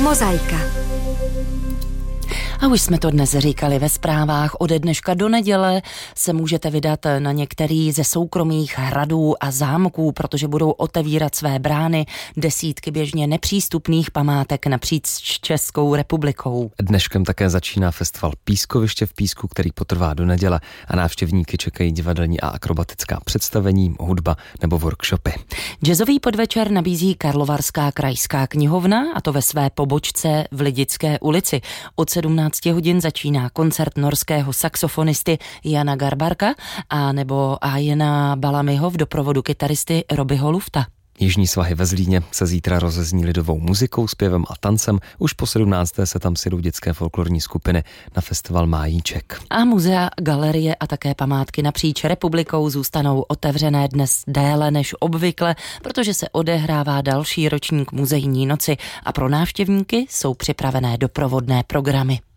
Mozaika. A už jsme to dnes říkali ve zprávách, ode dneška do neděle se můžete vydat na některý ze soukromých hradů a zámků, protože budou otevírat své brány desítky běžně nepřístupných památek napříč Českou republikou. Dneškem také začíná festival Pískoviště v Písku, který potrvá do neděle a návštěvníky čekají divadelní a akrobatická představení, hudba nebo workshopy. Jazzový podvečer nabízí Karlovarská krajská knihovna, a to ve své pobočce v Lidické ulici. Od 17 hodin začíná koncert norského saxofonisty Jana Garbarka a nebo Ajena Balamyho v doprovodu kytaristy Robyho Lufta. Jižní svahy ve Zlíně se zítra rozezní lidovou muzikou, zpěvem a tancem. Už po 17. se tam sjedou dětské folklorní skupiny na festival Májíček. A muzea, galerie a také památky napříč republikou zůstanou otevřené dnes déle než obvykle, protože se odehrává další ročník muzejní noci a pro návštěvníky jsou připravené doprovodné programy.